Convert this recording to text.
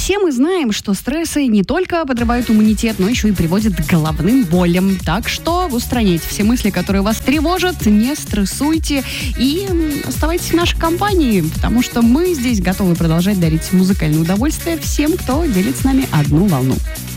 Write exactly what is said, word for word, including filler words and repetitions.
Все мы знаем, что стрессы не только подрывают иммунитет, но еще и приводят к головным болям. Так что устраняйте все мысли, которые вас тревожат, не стрессуйте и оставайтесь в нашей компании, потому что мы здесь готовы продолжать дарить музыкальное удовольствие всем, кто делит с нами одну волну.